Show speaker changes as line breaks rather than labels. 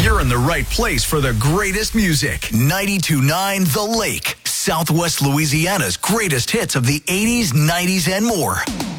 You're in the right place for the greatest music. 92.9 The Lake, Southwest Louisiana's greatest hits of the 80s, 90s, and more.